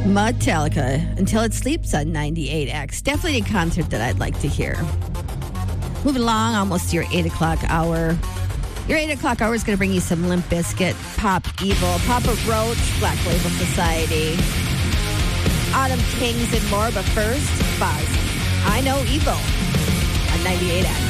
Metallica, Until It Sleeps on 98X. Definitely a concert that I'd like to hear. Moving along, almost to your 8 o'clock hour. Your 8 o'clock hour is going to bring you some Limp Bizkit, Pop Evil, Papa Roach, Black Label Society, Autumn Kings, and more. But first, Buzz, I Know Evil on 98X.